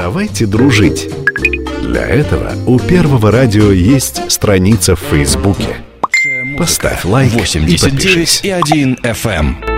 Давайте дружить. Для этого у Первого радио есть страница в Фейсбуке. Поставь лайк и подпишись. 89,1 FM.